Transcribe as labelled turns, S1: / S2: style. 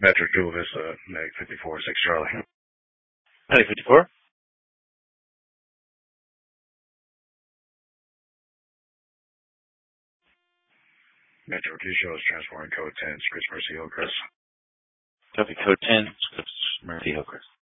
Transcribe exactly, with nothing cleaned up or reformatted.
S1: Metro Chula Vista, Meg fifty-four, six Charlie.
S2: Medic fifty-four?
S1: Metro two shows transporting code ten, Chris Mercy Hillcrest.
S2: Copy code ten, Scripps Murphy Hillcrest.